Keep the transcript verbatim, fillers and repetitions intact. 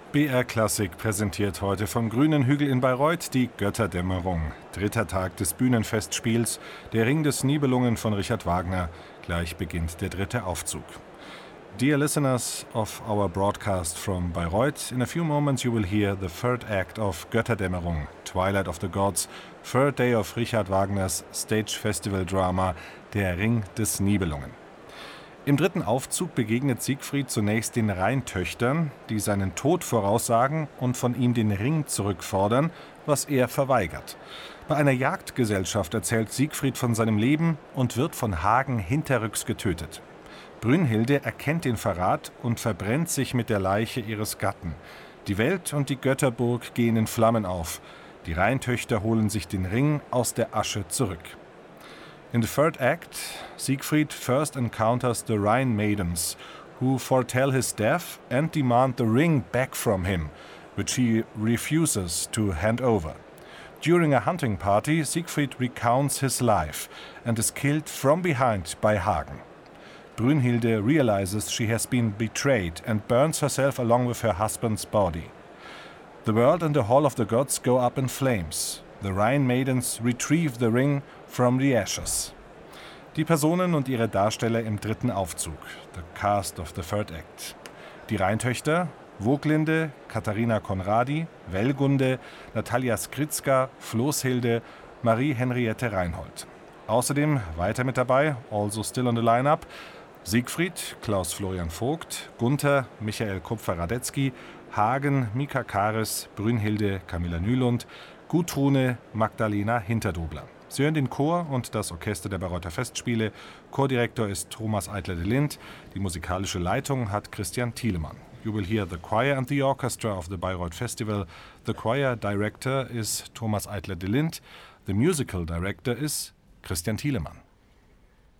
B R Klassik präsentiert heute vom Grünen Hügel in Bayreuth die Götterdämmerung. Dritter Tag des Bühnenfestspiels, der Ring des Nibelungen von Richard Wagner. Gleich beginnt der dritte Aufzug. Dear listeners of our broadcast from Bayreuth, in a few moments you will hear the third act of Götterdämmerung, Twilight of the Gods, third day of Richard Wagners Stage Festival Drama, der Ring des Nibelungen. Im dritten Aufzug begegnet Siegfried zunächst den Rheintöchtern, die seinen Tod voraussagen und von ihm den Ring zurückfordern, was er verweigert. Bei einer Jagdgesellschaft erzählt Siegfried von seinem Leben und wird von Hagen hinterrücks getötet. Brünnhilde erkennt den Verrat und verbrennt sich mit der Leiche ihres Gatten. Die Welt und die Götterburg gehen in Flammen auf. Die Rheintöchter holen sich den Ring aus der Asche zurück. In the third act, Siegfried first encounters the Rhine maidens, who foretell his death and demand the ring back from him, which he refuses to hand over. During a hunting party, Siegfried recounts his life and is killed from behind by Hagen. Brünnhilde realizes she has been betrayed and burns herself along with her husband's body. The world and the hall of the gods go up in flames. The Rhine maidens retrieve the ring from the ashes. Die Personen und ihre Darsteller im dritten Aufzug, the cast of the third act. Die Rheintöchter, Woglinde, Katharina Conradi, Wellgunde, Natalia Skritzka, Floßhilde, Marie-Henriette Reinhold. Außerdem weiter mit dabei, also still on the lineup, Siegfried, Klaus-Florian Vogt, Gunther, Michael Kupfer-Radetzky, Hagen, Mika Kares, Brünnhilde, Camilla Nylund, Gudrune, Magdalena Hinterdobler. Sie hören den Chor und das Orchester der Bayreuther Festspiele. Chordirektor ist Thomas Eitler de Lindt. Die musikalische Leitung hat Christian Thielemann. You will hear the choir and the orchestra of the Bayreuth Festival. The choir director is Thomas Eitler de Lindt. The musical director is Christian Thielemann.